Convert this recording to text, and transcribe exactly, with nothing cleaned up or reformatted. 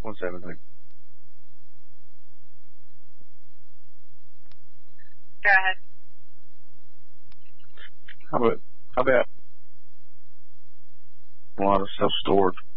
one seven three. Go ahead. How about, how about a lot of self-storage